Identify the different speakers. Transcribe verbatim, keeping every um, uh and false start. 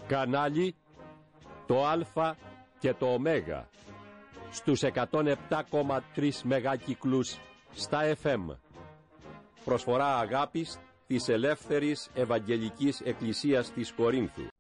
Speaker 1: Κανάλι το Α και το Ω στους εκατόν επτά κόμμα τρία μεγάκυκλους στα εφ εμ. Προσφορά αγάπης της Ελεύθερης Ευαγγελικής Εκκλησίας της Κορίνθου.